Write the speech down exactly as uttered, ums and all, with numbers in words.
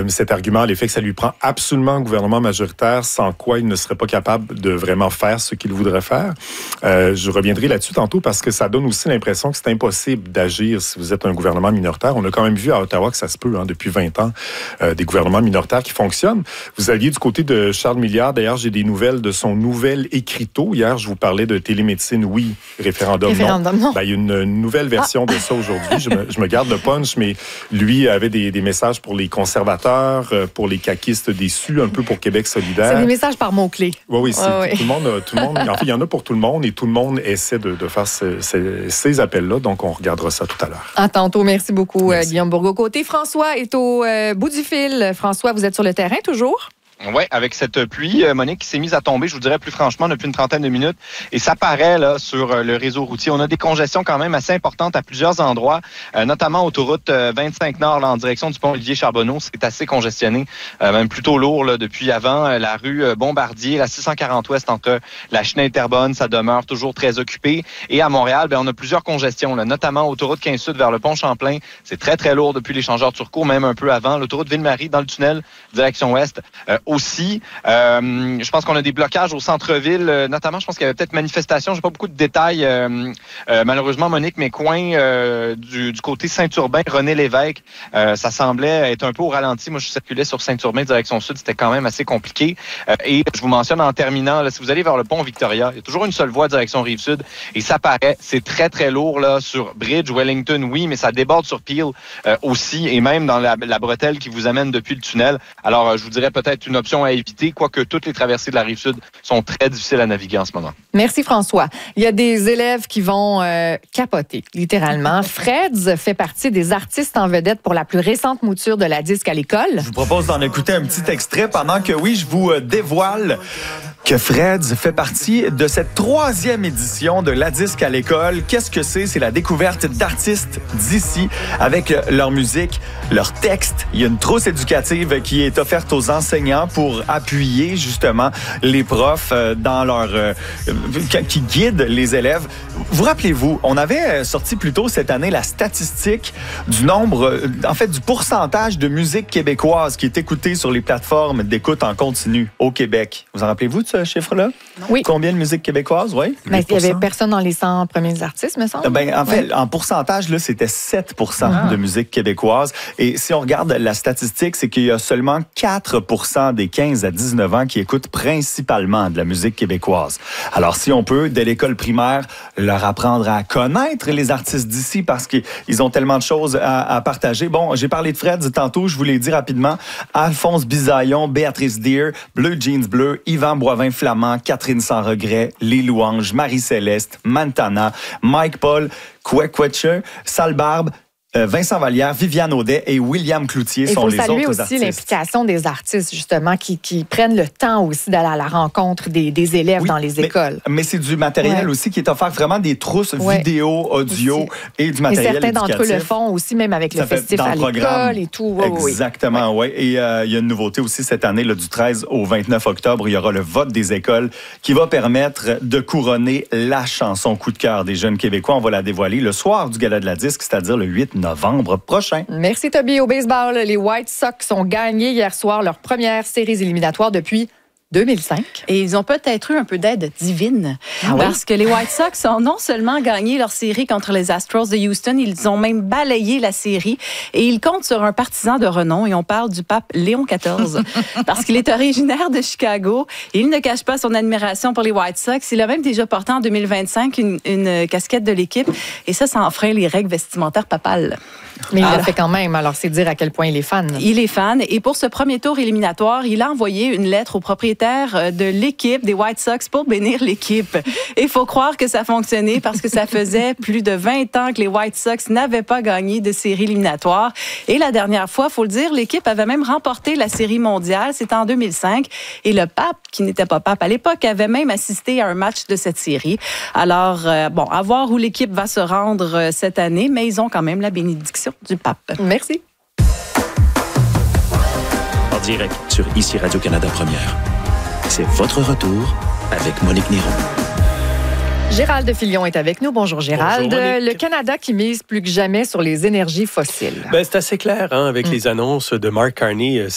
cet argument, l'effet que ça lui prend absolument un gouvernement majoritaire, sans quoi il ne serait pas capable de vraiment faire ce qu'il voudrait faire. Euh, je reviendrai là-dessus tantôt parce que ça donne aussi l'impression que c'est impossible d'agir si vous êtes un gouvernement minoritaire. On a quand même vu à Ottawa que ça se peut, hein, depuis vingt ans, euh, des gouvernements minoritaires qui fonctionnent. Vous aviez du côté de Charles Milliard, d'ailleurs, j'ai des nouvelles de son nouvel écriteau. Hier, je vous parlais de télémédecine, oui, référendum, référendum non. non. Ben, il y a une, une nouvelle version ah. de ça aujourd'hui. Je me, je me garde le punch, mais lui avait des, des messages pour les conservateurs, pour les caquistes déçus, un peu pour Québec solidaire. C'est des messages par mots-clés. Oui, oui, c'est, oh, oui. Tout, le monde, tout le monde. En fait, il y en a pour tout le monde et tout le monde essaie de, de faire ce, ce, ces appels-là. Donc, on regardera ça tout à l'heure. À tantôt. Merci beaucoup, Merci. Euh, Guillaume Bourgault. Côté François est au euh, bout du fil. François, vous êtes sur le terrain toujours? Oui, avec cette pluie, Monique, qui s'est mise à tomber, je vous dirais plus franchement, depuis une trentaine de minutes. Et ça paraît là sur le réseau routier. On a des congestions quand même assez importantes à plusieurs endroits, euh, notamment autoroute vingt-cinq Nord, là, en direction du pont Olivier-Charbonneau. C'est assez congestionné, euh, même plutôt lourd là, depuis avant. Euh, la rue Bombardier, la six cent quarante Ouest entre la Chenille et Terrebonne, ça demeure toujours très occupé. Et à Montréal, ben, on a plusieurs congestions, là, notamment autoroute quinze Sud vers le pont Champlain. C'est très, très lourd depuis l'échangeur Turcot, même un peu avant. L'autoroute Ville-Marie dans le tunnel, direction Ouest. Euh, aussi. Euh, je pense qu'on a des blocages au centre-ville, euh, notamment, je pense qu'il y avait peut-être manifestation. J'ai pas beaucoup de détails, euh, euh, malheureusement, Monique, mes coins euh, du, du côté Saint-Urbain, René-Lévesque, euh, ça semblait être un peu au ralenti. Moi, je circulais sur Saint-Urbain, direction sud, c'était quand même assez compliqué. Euh, et je vous mentionne en terminant, là, si vous allez vers le pont Victoria, il y a toujours une seule voie direction Rive-Sud, et ça paraît, c'est très, très lourd là sur Bridge, Wellington, oui, mais ça déborde sur Peel euh, aussi, et même dans la, la bretelle qui vous amène depuis le tunnel. Alors, euh, je vous dirais peut-être une option à éviter, quoique toutes les traversées de la Rive-Sud sont très difficiles à naviguer en ce moment. Merci François. Il y a des élèves qui vont euh, capoter, littéralement. Freds fait partie des artistes en vedette pour la plus récente mouture de la disque à l'école. Je vous propose d'en écouter un petit extrait pendant que, oui, je vous dévoile que Freds fait partie de cette troisième édition de La Disque à l'école. Qu'est-ce que c'est? C'est la découverte d'artistes d'ici avec leur musique, leur texte. Il y a une trousse éducative qui est offerte aux enseignants pour appuyer justement les profs dans leur... Euh, qui guident les élèves. Vous rappelez-vous, on avait sorti plus tôt cette année la statistique du nombre, en fait, du pourcentage de musique québécoise qui est écoutée sur les plateformes d'écoute en continu au Québec. Vous en rappelez-vous de ce chiffre-là? Oui. Combien de musique québécoise? Oui. Mais il n'y avait personne dans les cent premiers artistes, me semble. Ben, en fait, oui. en pourcentage, là, c'était sept pour cent ah. de musique québécoise. Et si on regarde la statistique, c'est qu'il y a seulement quatre pour cent des quinze à dix-neuf ans qui écoutent principalement de la musique québécoise. Alors, si on peut, dès l'école primaire, leur apprendre à connaître les artistes d'ici parce qu'ils ont tellement de choses à, à partager. Bon, j'ai parlé de Fred tantôt, je vous l'ai dit rapidement. Alphonse Bisaillon, Béatrice Deer, Bleu Jeans Bleu, Yvan Boivin-Flamand, Catherine Sans Regret, Les Louanges, Marie-Céleste, Montana, Mike Paul, Kwekweche, Sale Barbe, Euh, Vincent Vallière, Viviane Audet et William Cloutier sont les autres artistes. Il faut saluer aussi l'implication des artistes, justement, qui, qui prennent le temps aussi d'aller à la rencontre des, des élèves oui, dans les mais, écoles. Mais c'est du matériel ouais. aussi qui est offert, vraiment des trousses ouais. vidéo, audio aussi. Et du matériel éducatif. Et certains d'entre eux le font aussi, même avec Ça le festif à l'école et tout. Ouais, Exactement, oui. Ouais. Et il euh, y a une nouveauté aussi cette année, là, du treize au vingt-neuf octobre, il y aura le vote des écoles qui va permettre de couronner la chanson coup de cœur des jeunes Québécois. On va la dévoiler le soir du Gala de la Disque, c'est-à-dire le huit novembre prochain. Merci Toby. Au baseball, les White Sox ont gagné hier soir leur première série éliminatoire depuis deux mille cinq. Et ils ont peut-être eu un peu d'aide divine. Ah parce oui? que les White Sox ont non seulement gagné leur série contre les Astros de Houston, ils ont même balayé la série. Et ils comptent sur un partisan de renom. Et on parle du pape Léon quatorze. parce qu'il est originaire de Chicago. Et il ne cache pas son admiration pour les White Sox. Il a même déjà porté en deux mille vingt-cinq une, une casquette de l'équipe. Et ça, ça enfreint les règles vestimentaires papales. Mais il l'a fait quand même, alors c'est dire à quel point il est fan. Il est fan. Et pour ce premier tour éliminatoire, il a envoyé une lettre au propriétaire de l'équipe des White Sox pour bénir l'équipe. Et il faut croire que ça fonctionnait parce que ça faisait plus de vingt ans que les White Sox n'avaient pas gagné de série éliminatoire. Et la dernière fois, il faut le dire, l'équipe avait même remporté la série mondiale. C'était en deux mille cinq. Et le pape, qui n'était pas pape à l'époque, avait même assisté à un match de cette série. Alors, euh, bon, à voir où l'équipe va se rendre euh, cette année, mais ils ont quand même la bénédiction du pape. Merci. En direct sur Ici Radio-Canada Première. C'est votre retour avec Monique Néron. Gérald de Filion est avec nous. Bonjour Gérald. Bonjour, le Canada qui mise plus que jamais sur les énergies fossiles. Ben, c'est assez clair hein, avec hum. les annonces de Mark Carney.